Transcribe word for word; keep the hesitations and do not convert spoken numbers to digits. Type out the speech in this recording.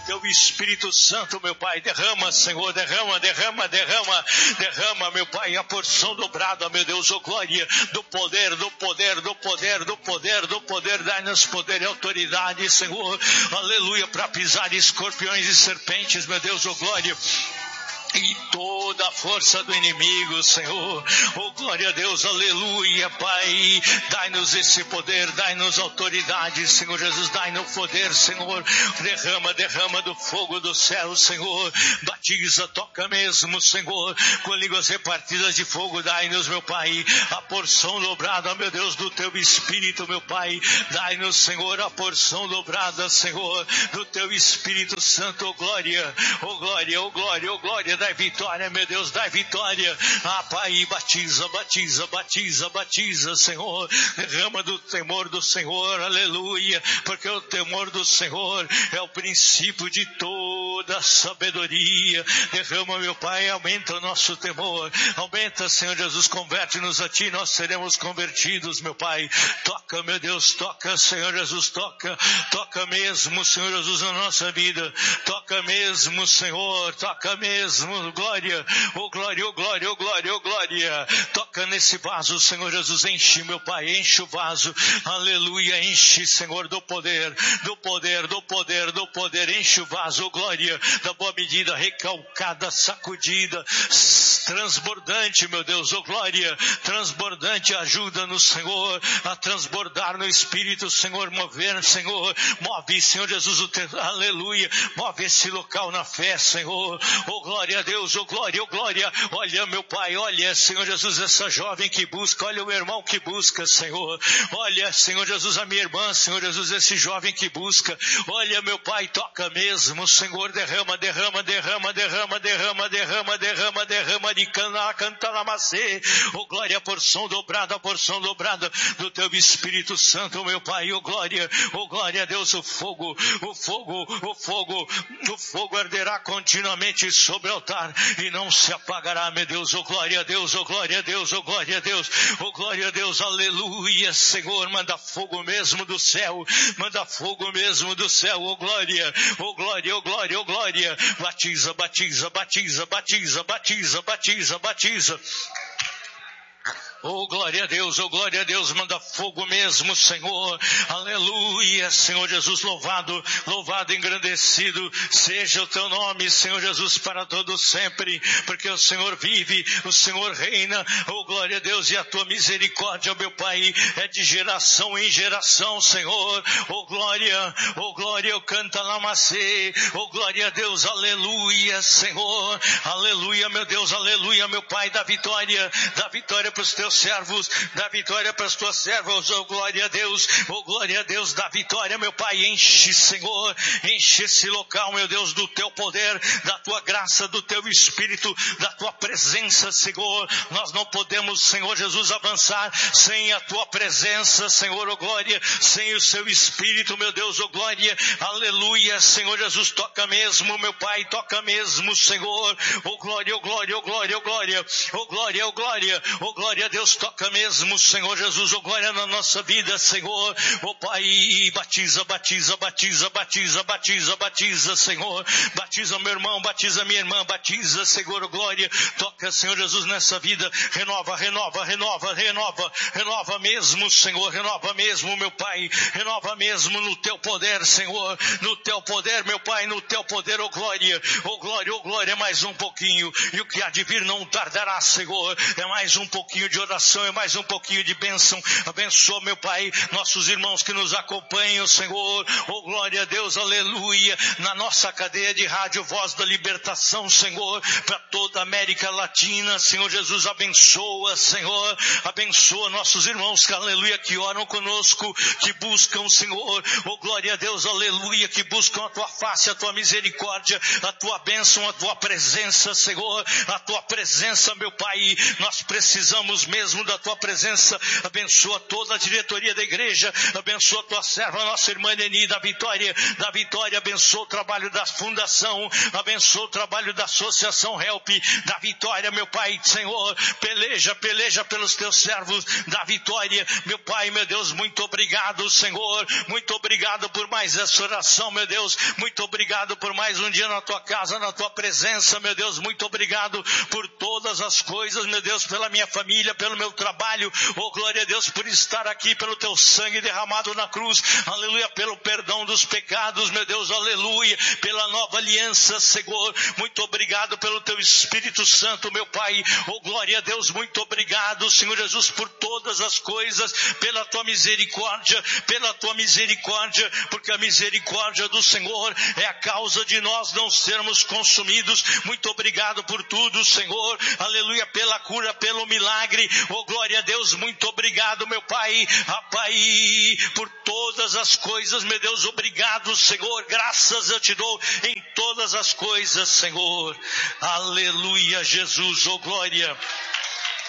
teu Espírito Santo, meu Pai, derrama, Senhor, derrama, derrama, derrama, derrama, meu Pai, a porção dobrada, meu Deus, oh glória, do poder, do poder, do poder, do poder, do poder, dai-nos poder e autoridade, Senhor, aleluia, para pisar escorpiões e serpentes, meu Deus, oh glória, e toda a força do inimigo, Senhor, oh glória a Deus, aleluia, Pai, dai-nos esse poder, dai-nos autoridade, Senhor Jesus, dai-nos poder, Senhor, derrama, derrama do fogo do céu, Senhor, batiza, toca mesmo, Senhor, com línguas repartidas de fogo, dai-nos, meu Pai, a porção dobrada, meu Deus, do teu Espírito, meu Pai, dai-nos, Senhor, a porção dobrada, Senhor, do teu Espírito Santo, oh glória, oh glória, oh glória, oh glória, dai vitória, meu Deus, dai vitória, ah Pai, batiza, batiza, batiza, batiza, Senhor, derrama do temor do Senhor, aleluia, porque o temor do Senhor é o princípio de toda a sabedoria, derrama, meu Pai, aumenta o nosso temor, aumenta, Senhor Jesus, converte-nos a Ti, nós seremos convertidos, meu Pai, toca, meu Deus, toca, Senhor Jesus, toca, toca mesmo, Senhor Jesus, na nossa vida, toca mesmo, Senhor, toca mesmo, glória, oh glória, oh glória, oh glória, oh glória, toca nesse vaso, Senhor Jesus, enche, meu Pai, enche o vaso, aleluia, enche, Senhor, do poder, do poder, do poder, do poder, enche o vaso, oh glória, da boa medida, recalcada, sacudida, transbordante, meu Deus, oh glória, transbordante, ajuda-nos, Senhor, a transbordar no Espírito, Senhor, mover, Senhor, move, Senhor Jesus, o teu, aleluia, move esse local na fé, Senhor, oh glória a Deus, oh glória, oh glória, olha, meu Pai, olha, Senhor Jesus, essa jovem que busca, olha o meu irmão que busca, Senhor, olha, Senhor Jesus, a minha irmã, Senhor Jesus, esse jovem que busca, olha, meu Pai, toca mesmo, Senhor, derrama, derrama, derrama, derrama, derrama, derrama, derrama, derrama, de cana, canta na macê, oh glória, a porção dobrada, a porção dobrada do teu Espírito Santo, meu Pai, oh glória, oh glória a Deus, o fogo, o fogo, o fogo, o fogo arderá continuamente sobre o altar e não se apagará, meu Deus, oh glória a Deus, oh glória a Deus, oh glória a Deus, oh glória a Deus, aleluia, Senhor, manda fogo mesmo do céu, manda fogo mesmo do céu, oh glória, oh glória, oh glória, oh glória, batiza, batiza, batiza, batiza, batiza, batiza, batiza. Oh glória a Deus, oh glória a Deus, manda fogo mesmo, Senhor, aleluia, Senhor Jesus, louvado, louvado, engrandecido, seja o teu nome, Senhor Jesus, para todo sempre, porque o Senhor vive, o Senhor reina, oh glória a Deus, e a tua misericórdia, meu Pai, é de geração em geração, Senhor, oh glória, oh glória, eu canta lá macê, oh glória a Deus, aleluia, Senhor, aleluia, meu Deus, aleluia, meu Pai, dá vitória, dá vitória para os teus servos, dá vitória para as tuas servas, oh glória a Deus, oh glória a Deus, dá vitória, meu Pai, enche, Senhor, enche esse local, meu Deus, do teu poder, da tua graça, do teu Espírito, da tua presença, Senhor, nós não podemos, Senhor Jesus, avançar sem a tua presença, Senhor, oh glória, sem o seu Espírito, meu Deus, oh glória, aleluia, Senhor Jesus, toca mesmo, meu Pai, toca mesmo, Senhor, oh glória, oh glória, oh glória, oh glória, oh glória, oh glória, oh glória a Deus, toca mesmo, Senhor Jesus, oh glória na nossa vida, Senhor, oh Pai, batiza, batiza, batiza, batiza, batiza, batiza, Senhor, batiza meu irmão, batiza minha irmã, batiza, Senhor, oh glória, toca, Senhor Jesus, nessa vida, renova, renova, renova, renova, renova mesmo, Senhor, renova mesmo, meu Pai, renova mesmo no teu poder, Senhor, no teu poder, meu Pai, no teu poder, oh glória, oh glória, oh glória, mais um pouquinho, e o que há de vir não tardará, Senhor, é mais um pouquinho de oração, é mais um pouquinho de bênção, abençoa, meu Pai, nossos irmãos que nos acompanham, Senhor, oh glória a Deus, aleluia, na nossa cadeia de rádio Voz da Libertação, Senhor, para toda a América Latina, Senhor Jesus, abençoa, Senhor, abençoa nossos irmãos, que aleluia, que oram conosco, que buscam, Senhor, oh glória a Deus, aleluia, que buscam a tua face, a tua misericórdia, a tua bênção, a tua presença, Senhor, a tua presença, meu Pai, nós precisamos mesmo da tua presença. Abençoa toda a diretoria da igreja, abençoa tua serva, nossa irmã Neni, da Vitória, da Vitória, abençoa o trabalho da fundação, abençoa o trabalho da associação Help, da Vitória, meu Pai, Senhor, peleja, peleja pelos teus servos da Vitória, meu Pai, meu Deus, muito obrigado, Senhor, muito obrigado por mais essa oração, meu Deus, muito obrigado por mais um dia na tua casa, na tua presença, meu Deus, muito obrigado por todas as coisas, meu Deus, pela minha família, pelo meu trabalho, oh glória a Deus, por estar aqui, pelo teu sangue derramado na cruz, aleluia, pelo perdão dos pecados, meu Deus, aleluia, pela nova aliança, Senhor, muito obrigado pelo teu Espírito Santo, meu Pai, oh glória a Deus, muito obrigado, Senhor Jesus, por todas as coisas, pela tua misericórdia, pela tua misericórdia, porque a misericórdia do Senhor é a causa de nós não sermos consumidos. Muito obrigado por tudo, Senhor, aleluia, pela cura, pelo milagre, oh glória a Deus, muito obrigado, meu Pai, ah, Pai, por todas as coisas, meu Deus, obrigado, Senhor, graças eu te dou em todas as coisas, Senhor, aleluia, Jesus, oh glória,